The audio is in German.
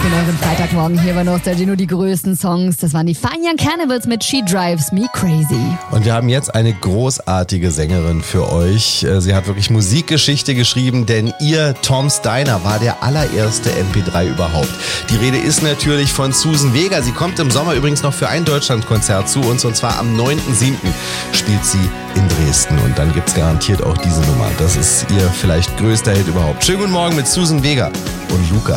in euren Freitagmorgen hier bei Nostalgie, nur die größten Songs. Das waren die Fine Young Cannibals mit She Drives Me Crazy. Und wir haben jetzt eine großartige Sängerin für euch. Sie hat wirklich Musikgeschichte geschrieben, denn ihr Tom's Diner war der allererste MP3 überhaupt. Die Rede ist natürlich von Suzanne Vega. Sie kommt im Sommer übrigens noch für ein Deutschlandkonzert zu uns, und zwar am 9.7. spielt sie in Dresden. Und dann gibt's garantiert auch diese Nummer. Das ist ihr vielleicht größter Hit überhaupt. Schönen guten Morgen mit Suzanne Vega und Lukas.